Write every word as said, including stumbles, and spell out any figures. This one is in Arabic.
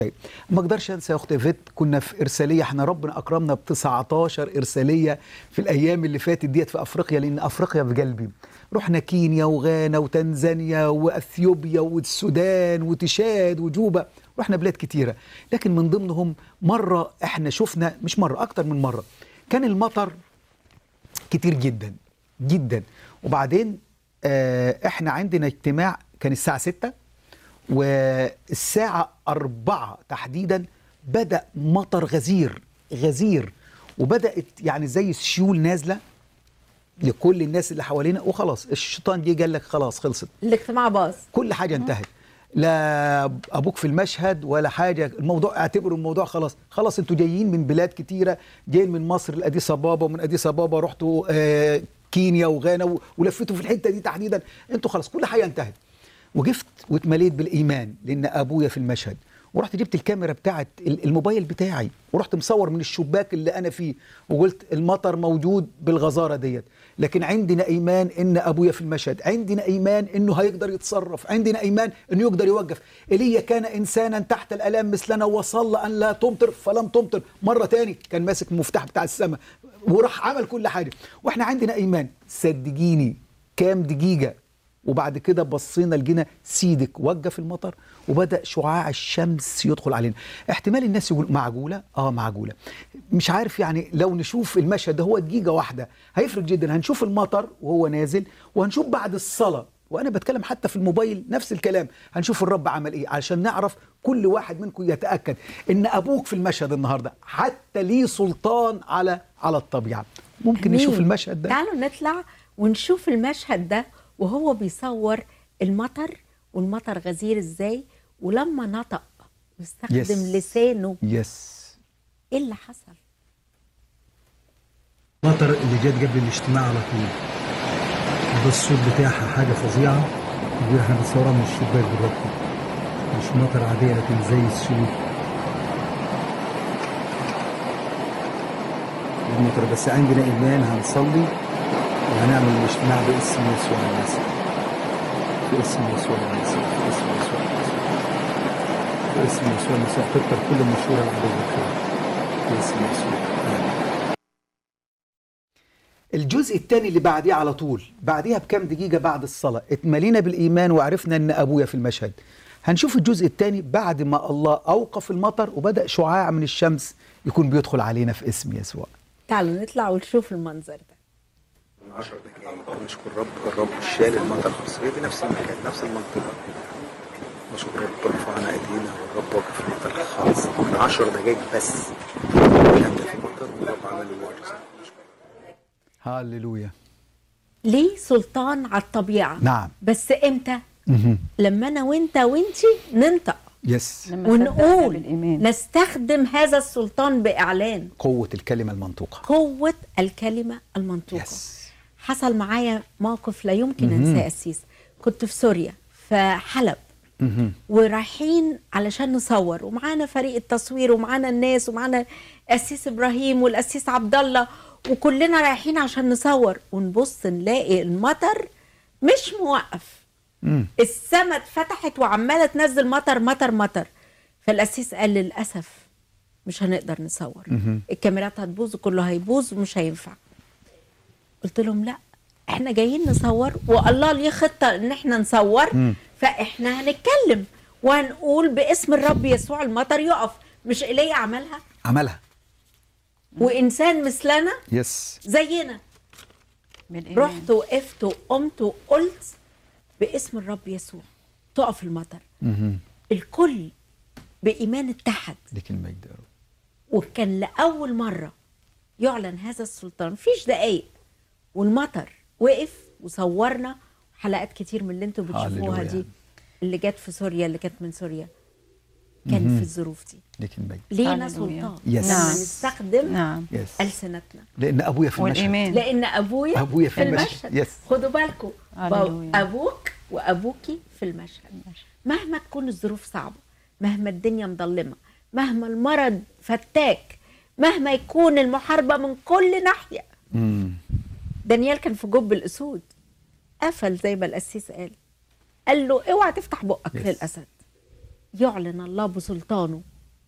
ما اقدرش انسى يا اختي فيت، كنا في ارساليه، احنا ربنا اكرمنا ب تسعتاشر ارساليه في الايام اللي فاتت ديت في افريقيا، لان افريقيا في قلبي. رحنا كينيا وغانا وتنزانيا واثيوبيا والسودان وتشاد وجوبا، رحنا بلاد كتيره، لكن من ضمنهم مره احنا شفنا، مش مره اكتر من مره، كان المطر كتير جدا جدا. وبعدين آه احنا عندنا اجتماع كان الساعه ستة، والساعة أربعة تحديدا بدأ مطر غزير غزير، وبدأت يعني زي السيول نازلة لكل الناس اللي حوالينا، وخلاص الشيطان جه قال لك خلاص خلصت، الاجتماع باظ، كل حاجة انتهت. لا ابوك في المشهد ولا حاجه، الموضوع اعتبروا الموضوع خلاص خلاص. انتوا جايين من بلاد كتيره، جايين من مصر لاديس ابابا، ومن اديس ابابا رحتوا آه كينيا وغانا ولفتوا في الحته دي تحديدا، انتوا خلاص كل حاجه انتهت. وقفت واتمليت بالايمان لان ابويا في المشهد، ورحت جبت الكاميرا بتاعت الموبايل بتاعي ورحت مصور من الشباك اللي انا فيه، وقلت المطر موجود بالغزاره ديت، لكن عندنا ايمان ان ابويا في المشهد، عندنا ايمان انه هيقدر يتصرف، عندنا ايمان انه يقدر يوقف. ايليا كان انسانا تحت الالام مثلنا، وصلى ان لا تمطر فلم تمطر، مره تاني كان ماسك المفتاح بتاع السماء وراح عمل كل حاجه. واحنا عندنا ايمان، صدقيني كام دقيقه وبعد كده بصينا لقينا سيدك وقف المطر وبدأ شعاع الشمس يدخل علينا. احتمال الناس يقول معقولة؟ اه معقولة. مش عارف يعني، لو نشوف المشهد ده هو دقيقة واحدة هيفرق جدا. هنشوف المطر وهو نازل، وهنشوف بعد الصلاة، وانا بتكلم حتى في الموبايل نفس الكلام، هنشوف الرب عمل ايه، علشان نعرف كل واحد منكم يتأكد ان ابوك في المشهد النهاردة، حتى ليه سلطان على على الطبيعة. ممكن أمين. نشوف المشهد ده. تعالوا نطلع ونشوف المشهد ده وهو بيصور المطر، والمطر غزير ازاي، ولما نطق واستخدم yes. لسانه يس yes. ايه اللي حصل؟ المطر اللي جت قبل الاجتماع على طول، ده الصوت بتاعها حاجه فظيعه، واحنا بنصورها من الشباك دلوقتي، مش مطر عاديه لكن زي السيول المطر. بس عندنا ايمان، هنصلي وهنعمل الاجتماع باسم يسوع المسيح، باسم يسوع المسيح، باسم يسوع المسيح، باسم يسوع المسيح، تكتر كل مشهورة العدو الخير، باسم يسوع. الجزء الثاني اللي بعديه على طول، بعديها بكام دقيقة بعد الصلاة، اتملينا بالإيمان وعرفنا إن أبويا في المشهد. هنشوف الجزء الثاني بعد ما الله أوقف المطر وبدأ شعاع من الشمس يكون بيدخل علينا في اسم يسوع. تعالوا نطلع ونشوف المنظر ده. عشر دقائق نشكر رب، الرب شال المطر خالص، هي في نفس المكان نفس المنطقة. نشكر رب، رفعنا ايدينا والرب وقف المطر خالص من عشر دقائق بس، كان في المطر والرب عمل المعجزة. هاليلويا. ليه سلطان على الطبيعة. نعم. بس امتى؟ لما انا وانت وانتي ننطق. يس. ونقول نستخدم هذا السلطان بإعلان قوة الكلمة المنطوقة. قوة الكلمة المنطوقة. يس. حصل معايا موقف لا يمكن انساه أسيس. كنت في سوريا في حلب، ورايحين علشان نصور، ومعانا فريق التصوير ومعانا الناس ومعانا أسيس إبراهيم والأسيس عبد الله، وكلنا رايحين عشان نصور، ونبص نلاقي المطر مش موقف. السماء اتفتحت وعماله تنزل مطر مطر مطر. فالقسيس قال للاسف مش هنقدر نصور، الكاميرات هتبوظ وكله هيبوظ ومش هينفع. قلت لهم لا، احنا جايين نصور والله ليه خطه ان احنا نصور، مم. فاحنا هنتكلم وهنقول باسم الرب يسوع المطر يقف. مش ايليا عملها؟ عملها. وانسان مثلنا يس زينا. رحت وقفت وقمت وقلت باسم الرب يسوع تقف المطر. مم. الكل بإيمان اتحد. لك المجد يا رب. وكان لأول مرة يعلن هذا السلطان فيش دقايق، والمطر وقف، وصورنا حلقات كتير من اللي انتوا بتشوفوها دي، اللي جت في سوريا، اللي كانت من سوريا، كان مم. في الظروف دي. لك المجد. لينا سلطان. يس. نعم. نستخدم نعم. ألسنتنا. لأن أبويا في المشهد. والإيمان. لأن أبويا, أبويا في, في المشهد. يس. خدوا بالكم، أبوك وأبوكي في المشهد. مهما تكون الظروف صعبة، مهما الدنيا مظلمة، مهما المرض فتاك، مهما يكون المحاربة من كل ناحية. مم. دانيال كان في جب الأسود، قفل زي ما القسيس قال، قال له اوعى تفتح بقك للأسد. يعلن الله بسلطانه